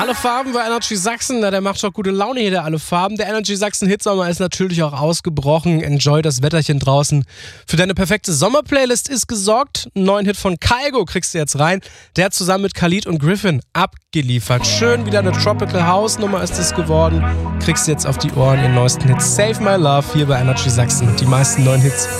Alle Farben bei Energy Sachsen, na, der macht doch gute Laune hier, der Alle Farben. Der Energy Sachsen Hitsommer ist natürlich auch ausgebrochen. Enjoy das Wetterchen draußen. Für deine perfekte Sommerplaylist ist gesorgt. Einen neuen Hit von Kygo kriegst du jetzt rein. Der hat zusammen mit Khalid und Griffin abgeliefert. Schön wieder eine Tropical House Nummer ist es geworden. Kriegst du jetzt auf die Ohren ihren neuesten Hit Save My Love hier bei Energy Sachsen. Die meisten neuen Hits